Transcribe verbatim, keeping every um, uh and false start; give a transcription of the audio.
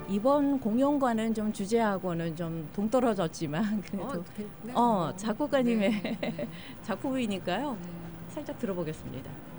이번 공연과는 좀 주제하고는 좀 동떨어졌지만 그래도 어, 네, 네, 어, 뭐. 작곡가님의 네, 네. 작품이니까요. 네. 살짝 들어보겠습니다.